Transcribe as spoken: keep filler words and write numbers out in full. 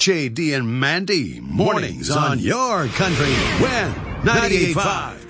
J D and Mandy, mornings on your country. When ninety-eight point five.